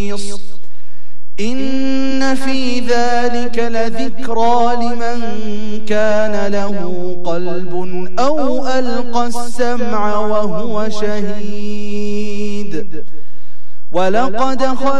إن في ذلك لذكرى لمن كان له قلب أو ألقى السمع وهو شهيد. ولقد